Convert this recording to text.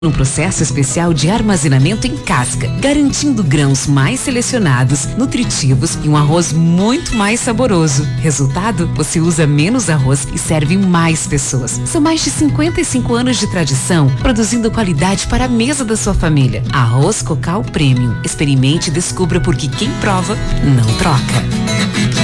Um processo especial de armazenamento em casca, garantindo grãos mais selecionados, nutritivos e um arroz muito mais saboroso. Resultado? Você usa menos arroz e serve mais pessoas. São mais de 55 anos de tradição, produzindo qualidade para a mesa da sua família. Arroz Cocal Premium. Experimente e descubra porque quem prova, não troca.